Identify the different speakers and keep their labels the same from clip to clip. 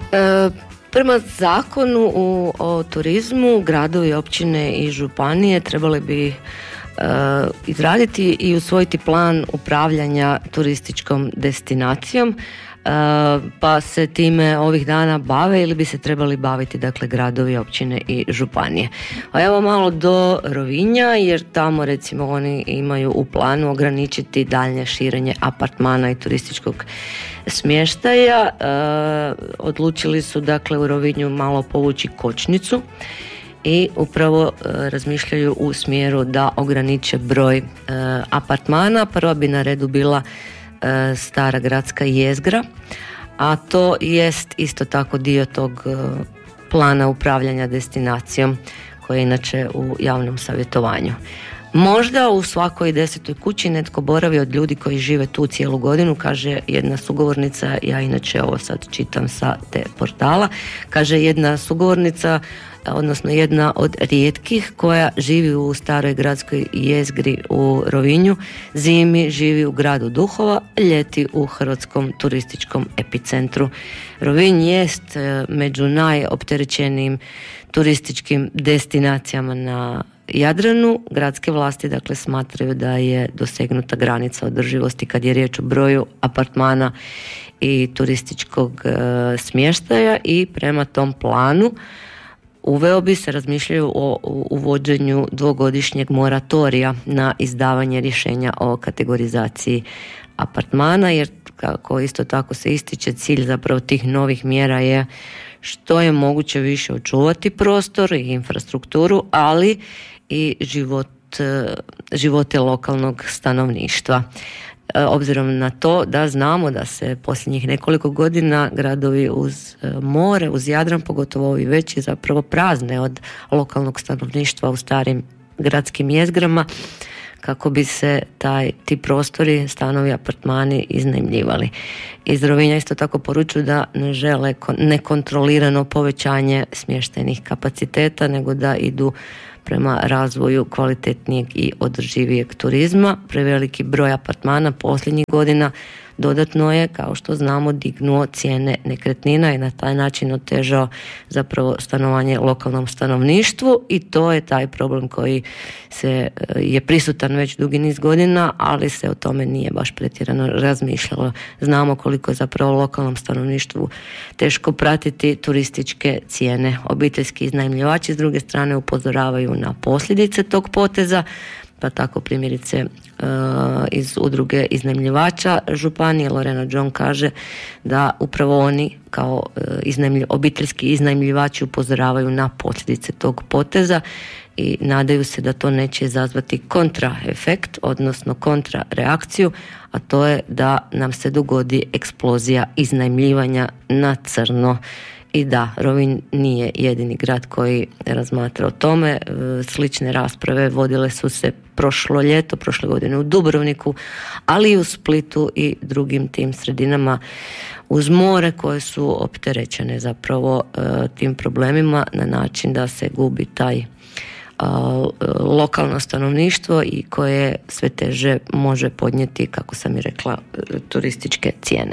Speaker 1: Prema zakonu o turizmu, gradovi, općine i županije trebali bi izraditi i usvojiti plan upravljanja turističkom destinacijom, pa se time ovih dana bave ili bi se trebali baviti, dakle, gradovi, općine i županije. A evo malo do Rovinja, jer tamo recimo oni imaju u planu ograničiti daljnje širenje apartmana i turističkog smještaja. Odlučili su, dakle, u Rovinju malo povući kočnicu i upravo razmišljaju u smjeru da ograniče broj apartmana. Prva bi na redu bila stara gradska jezgra, a to jest isto tako dio tog plana upravljanja destinacijom koji je inače u javnom savjetovanju. Možda u svakoj 10. kući netko boravi od ljudi koji žive tu cijelu godinu, kaže jedna sugovornica, ja inače ovo sad čitam sa te portala, kaže jedna sugovornica, odnosno jedna od rijetkih koja živi u staroj gradskoj jezgri u Rovinju, zimi živi u gradu duhova, ljeti u hrvatskom turističkom epicentru. Rovinj jest među najopterećenijim turističkim destinacijama na Jadranu. Gradske vlasti, dakle, smatraju da je dosegnuta granica održivosti kad je riječ o broju apartmana i turističkog smještaja i prema tom planu uveo bi se, razmišljaju o uvođenju 2-godišnjeg moratorija na izdavanje rješenja o kategorizaciji apartmana, jer kako isto tako se ističe, cilj zapravo tih novih mjera je što je moguće više očuvati prostor i infrastrukturu, ali i živote lokalnog stanovništva. Obzirom na to da znamo da se posljednjih nekoliko godina gradovi uz more, uz Jadran, pogotovo ovi veći, zapravo prazne od lokalnog stanovništva u starim gradskim jezgrama, kako bi se ti prostori, stanovi, apartmani iznajmljivali. Iz Rovinja isto tako poručuju da ne žele nekontrolirano povećanje smještajnih kapaciteta, nego da idu prema razvoju kvalitetnijeg i održivijeg turizma. Preveliki broj apartmana posljednjih godina dodatno je, kao što znamo, dignuo cijene nekretnina i na taj način otežao zapravo stanovanje lokalnom stanovništvu, i to je taj problem koji je prisutan već dugi niz godina, ali se o tome nije baš pretjerano razmišljalo. Znamo koliko je zapravo lokalnom stanovništvu teško pratiti turističke cijene. Obiteljski iznajmljivači s druge strane upozoravaju na posljedice tog poteza, pa tako primjerice iz udruge iznajmljivača županije Lorena John kaže da upravo oni kao obiteljski iznajmljivači upozoravaju na posljedice tog poteza i nadaju se da to neće izazvati kontraefekt, odnosno kontrareakciju, a to je da nam se dogodi eksplozija iznajmljivanja na crno. I da, Rovinj nije jedini grad koji razmatra o tome. Slične rasprave vodile su se prošle godine u Dubrovniku, ali i u Splitu i drugim tim sredinama uz more koje su opterećene zapravo tim problemima na način da se gubi taj lokalno stanovništvo i koje sve teže može podnijeti, kako sam i rekla, turističke cijene.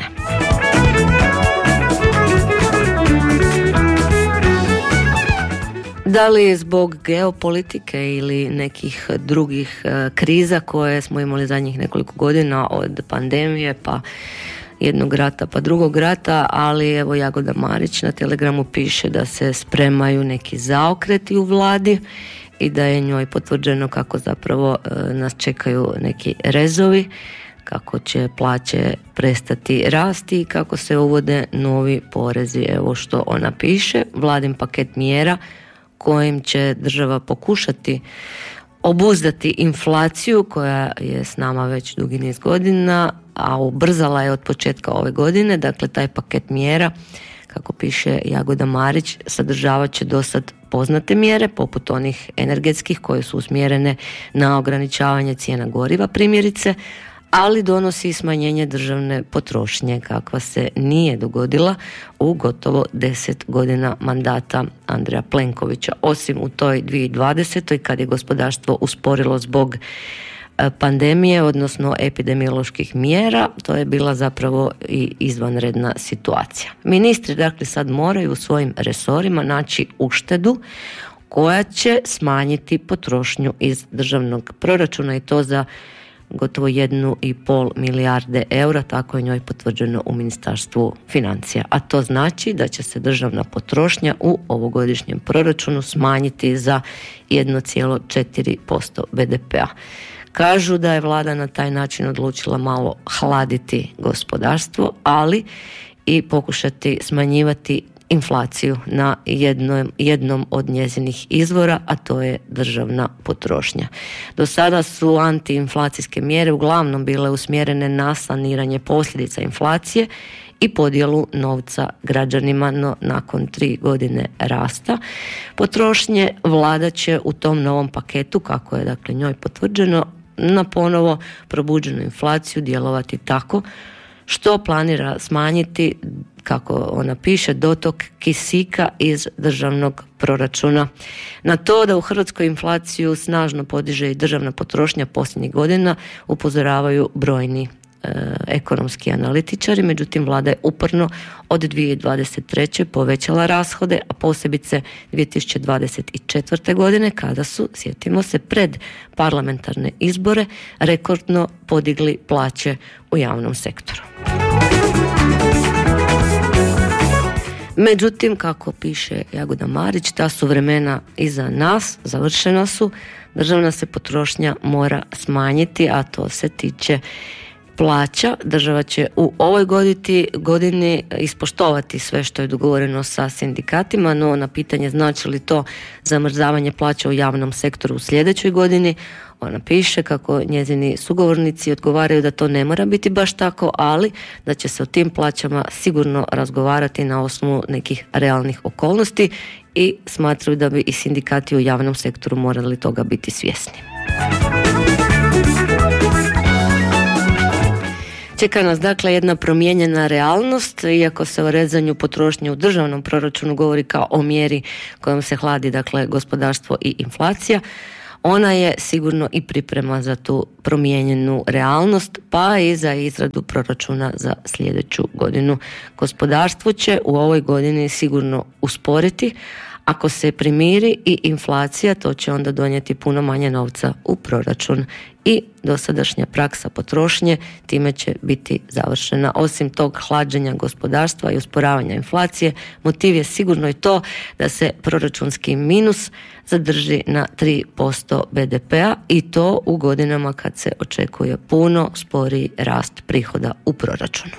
Speaker 1: Da li zbog geopolitike ili nekih drugih kriza koje smo imali zadnjih nekoliko godina, od pandemije pa jednog rata pa drugog rata, ali evo Jagoda Marić na Telegramu piše da se spremaju neki zaokreti u vladi i da je njoj potvrđeno kako zapravo nas čekaju neki rezovi, kako će plaće prestati rasti i kako se uvode novi porezi. Evo što ona piše: Vladin paket mjera kojim će država pokušati obuzdati inflaciju koja je s nama već dugi niz godina, a ubrzala je od početka ove godine. Dakle, taj paket mjera, kako piše Jagoda Marić, sadržavat će dosad poznate mjere poput onih energetskih koje su usmjerene na ograničavanje cijena goriva primjerice, ali donosi smanjenje državne potrošnje kakva se nije dogodila u gotovo 10 godina mandata Andreja Plenkovića, osim u toj 2020. kad je gospodarstvo usporilo zbog pandemije, odnosno epidemioloških mjera. To je bila zapravo i izvanredna situacija. Ministri dakle sad moraju u svojim resorima naći uštedu koja će smanjiti potrošnju iz državnog proračuna i to za gotovo 1,5 milijarde eura, tako je njoj potvrđeno u Ministarstvu financija. A to znači da će se državna potrošnja u ovogodišnjem proračunu smanjiti za 1,4% BDP-a. Kažu da je vlada na taj način odlučila malo hladiti gospodarstvo, ali i pokušati smanjivati inflaciju na jednom od njezinih izvora, a to je državna potrošnja. Do sada su antiinflacijske mjere uglavnom bile usmjerene na saniranje posljedica inflacije i podjelu novca građanima, no nakon 3 godine rasta potrošnje vlada će u tom novom paketu, kako je dakle njoj potvrđeno, na ponovo probuđenu inflaciju djelovati tako što planira smanjiti, kako ona piše, dotok kisika iz državnog proračuna. Na to da u Hrvatskoj inflaciju snažno podiže i državna potrošnja posljednjih godina upozoravaju brojni ekonomski analitičari, međutim vlada je uporno od 2023. povećala rashode, a posebice 2024. godine kada su, sjetimo se, pred parlamentarne izbore rekordno podigli plaće u javnom sektoru. Međutim, kako piše Jagoda Marić, ta su vremena iza nas, završena su, državna se potrošnja mora smanjiti, a to se tiče plaća. Država će u ovoj godini ispoštovati sve što je dogovoreno sa sindikatima, no na pitanje znači li to zamrzavanje plaća u javnom sektoru u sljedećoj godini, ona piše kako njezini sugovornici odgovaraju da to ne mora biti baš tako, ali da će se o tim plaćama sigurno razgovarati na osnovu nekih realnih okolnosti i smatraju da bi i sindikati u javnom sektoru morali toga biti svjesni. Čeka nas dakle jedna promijenjena realnost, iako se o rezanju potrošnje u državnom proračunu govori kao o mjeri kojom se hladi dakle gospodarstvo i inflacija. Ona je sigurno i priprema za tu promijenjenu realnost, pa i za izradu proračuna za sljedeću godinu. Gospodarstvo će u ovoj godini sigurno usporiti. Ako se primiri i inflacija, to će onda donijeti puno manje novca u proračun i dosadašnja praksa potrošnje time će biti završena. Osim tog hlađenja gospodarstva i usporavanja inflacije, motiv je sigurno i to da se proračunski minus zadrži na 3% BDP-a i to u godinama kad se očekuje puno sporiji rast prihoda u proračunu.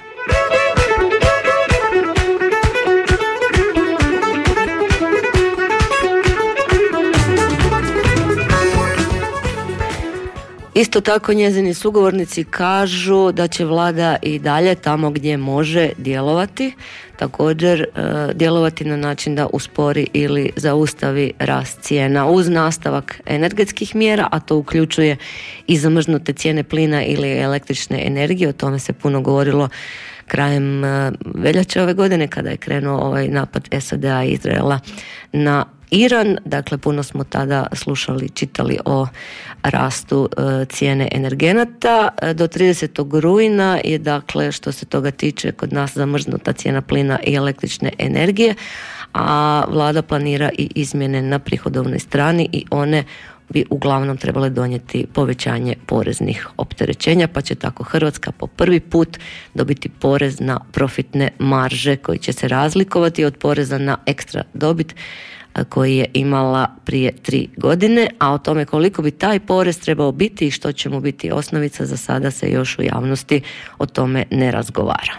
Speaker 1: Isto tako njezini sugovornici kažu da će vlada i dalje tamo gdje može djelovati, također djelovati na način da uspori ili zaustavi rast cijena uz nastavak energetskih mjera, a to uključuje i zamrznute cijene plina ili električne energije. O tome se puno govorilo krajem veljače ove godine kada je krenuo ovaj napad SAD-a i Izraela na Iran. Dakle, puno smo tada slušali, čitali o rastu cijene energenata. Do 30. rujna je, dakle, što se toga tiče, kod nas zamrznuta cijena plina i električne energije, a vlada planira i izmjene na prihodovnoj strani i one bi uglavnom trebale donijeti povećanje poreznih opterećenja, pa će tako Hrvatska po prvi put dobiti porez na profitne marže koji će se razlikovati od poreza na ekstra dobit koji je imala prije 3 godine, a o tome koliko bi taj porez trebao biti i što će mu biti osnovica, za sada se još u javnosti o tome ne razgovara.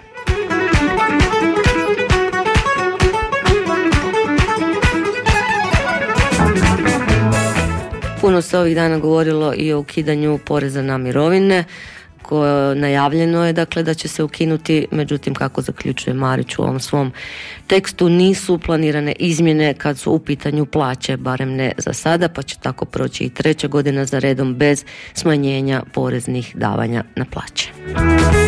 Speaker 1: Puno se ovih dana govorilo i o ukidanju poreza na mirovine, koje najavljeno je dakle da će se ukinuti, međutim kako zaključuje Marić u ovom svom tekstu, nisu planirane izmjene kad su u pitanju plaće, barem ne za sada, pa će tako proći i 3. godina za redom bez smanjenja poreznih davanja na plaće.